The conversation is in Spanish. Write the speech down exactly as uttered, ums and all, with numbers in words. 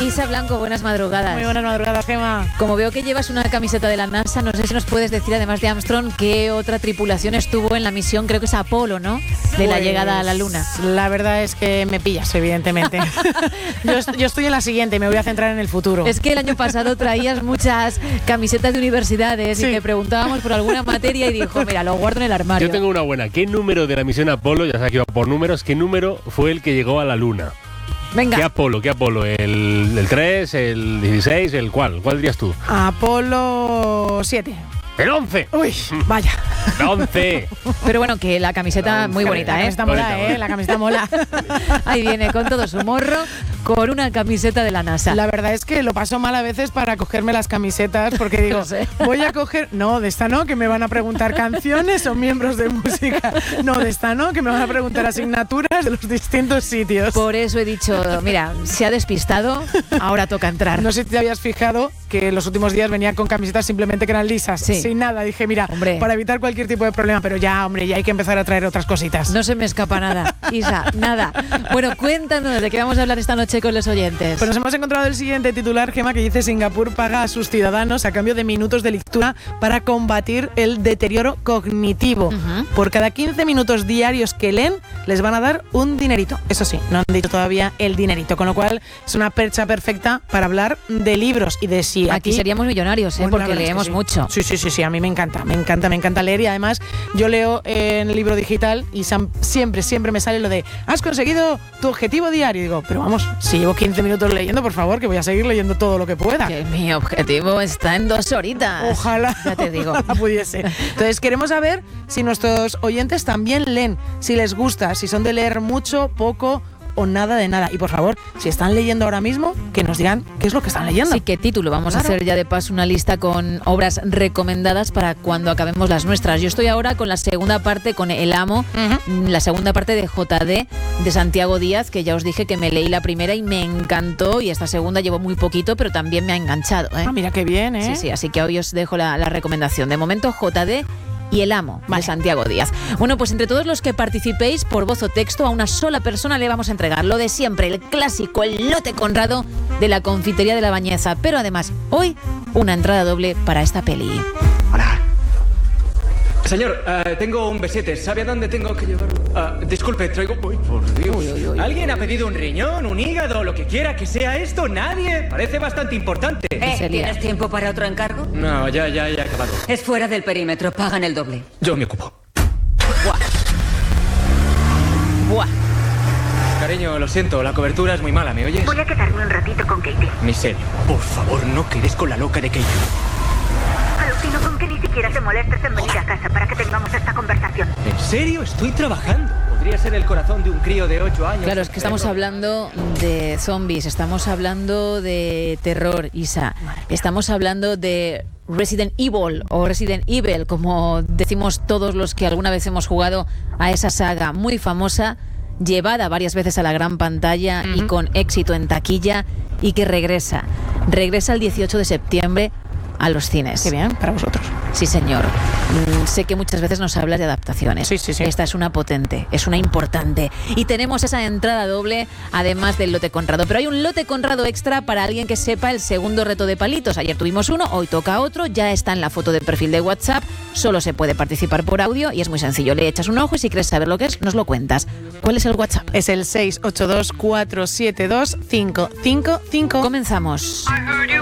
Isa Blanco, buenas madrugadas. Muy buenas madrugadas, Gemma. Como veo que llevas una camiseta de la NASA, no sé si nos puedes decir, además de Armstrong, qué otra tripulación estuvo en la misión, creo que es Apolo, ¿no? De pues, la llegada a la Luna. La verdad es que me pillas, evidentemente. yo, yo estoy en la siguiente y me voy a centrar en el futuro. Es que el año pasado traías muchas camisetas de universidades sí. y te preguntábamos por alguna materia y dijo, mira, lo guardo en el armario. Yo tengo una buena. ¿Qué número de la misión Apolo, ya sabes que iba por números, qué número fue el que llegó a la Luna? Venga. ¿Qué Apolo? ¿Qué Apolo? ¿El, el tres, el dieciséis, el cuál? ¿Cuál dirías tú? Apolo siete. ¡El once! ¡Uy! Vaya. ¡El once! Pero bueno, que la camiseta muy bonita, ¿eh? La camiseta mola, ¿eh? La camiseta mola. Ahí viene con todo su morro, con una camiseta de la NASA. La verdad es que lo paso mal a veces para cogerme las camisetas, porque digo, no sé. voy a coger... No, de esta no, que me van a preguntar canciones o miembros de música. No, de esta no, que me van a preguntar asignaturas de los distintos sitios. Por eso he dicho, mira, se ha despistado, ahora toca entrar. No sé si te habías fijado que en los últimos días venía con camisetas simplemente que eran lisas. Sí. Sin nada, dije, mira, hombre, para evitar cualquier tipo de problema, pero ya, hombre, ya hay que empezar a traer otras cositas. No se me escapa nada, Isa, nada. Bueno, cuéntanos de qué vamos a hablar esta noche con los oyentes. Pues nos hemos encontrado el siguiente titular, Gemma, que dice: Singapur paga a sus ciudadanos a cambio de minutos de lectura para combatir el deterioro cognitivo. Uh-huh. Por cada quince minutos diarios que leen, les van a dar un dinerito. Eso sí, no han dicho todavía el dinerito, con lo cual es una percha perfecta para hablar de libros y de si aquí, aquí seríamos millonarios, ¿eh? Bueno, porque leemos sí. mucho. Sí, sí, sí, sí, a mí me encanta, me encanta, me encanta leer y además yo leo en el libro digital y siempre, siempre me sale lo de ¿has conseguido tu objetivo diario? Y digo, pero vamos, si llevo quince minutos leyendo, por favor, que voy a seguir leyendo todo lo que pueda. Que mi objetivo está en dos horitas. Ojalá, ya te digo. Ojalá pudiese. Entonces queremos saber si nuestros oyentes también leen, si les gusta, si son de leer mucho, poco o nada de nada. Y por favor, si están leyendo ahora mismo, que nos digan qué es lo que están leyendo. Sí, qué título. Vamos claro. a hacer ya de paso una lista con obras recomendadas para cuando acabemos las nuestras. Yo estoy ahora con la segunda parte, con El Amo, uh-huh. la segunda parte de J D de Santiago Díaz, que ya os dije que me leí la primera y me encantó, y esta segunda llevo muy poquito, pero también me ha enganchado, ¿eh? Ah, mira qué bien, ¿eh? Sí, sí, así que hoy os dejo la, la recomendación. De momento, J D y El Amo, vale, de Santiago Díaz. Bueno, pues entre todos los que participéis por voz o texto, a una sola persona le vamos a entregar lo de siempre, el clásico, el lote Conrado de la Confitería de la Bañeza. Pero además, hoy, una entrada doble para esta peli. Hola. Señor, uh, tengo un B siete. ¿Sabe a dónde tengo que llevarlo? Uh, disculpe, traigo... Uy, por Dios. Uy, uy, uy, ¿Alguien uy. ha pedido un riñón, un hígado, lo que quiera que sea esto? ¿Nadie? Parece bastante importante. Eh, ¿Tienes tiempo para otro encargo? No, ya, ya, ya he acabado. Es fuera del perímetro, pagan el doble. Yo me ocupo. Buah. Buah. Cariño, lo siento, la cobertura es muy mala, ¿me oyes? Voy a quedarme un ratito con Katie. Ni serio. Por favor, no quedes con la loca de Katie. Alucino con que ni siquiera te molestes en venir a casa para que tengamos esta conversación. ¿En serio? Estoy trabajando. Podría ser el corazón de un crío de ocho años. Claro, es que estamos hablando de zombies, estamos hablando de terror, Isa. Estamos hablando de Resident Evil o Resident Evil, como decimos todos los que alguna vez hemos jugado a esa saga muy famosa, llevada varias veces a la gran pantalla uh-huh. y con éxito en taquilla, y que regresa. Regresa el dieciocho de septiembre a los cines. Qué bien, para vosotros. Sí, señor. Mm, sé que muchas veces nos hablas de adaptaciones. Sí, sí, sí. Esta es una potente, es una importante. Y tenemos esa entrada doble, además del lote Conrado. Pero hay un lote Conrado extra para alguien que sepa el segundo reto de palitos. Ayer tuvimos uno, hoy toca otro. Ya está en la foto de perfil de WhatsApp. Solo se puede participar por audio y es muy sencillo. Le echas un ojo y si quieres saber lo que es, nos lo cuentas. ¿Cuál es el WhatsApp? Es el seis ocho dos, cuatro siete dos, cinco cinco cinco. Comenzamos.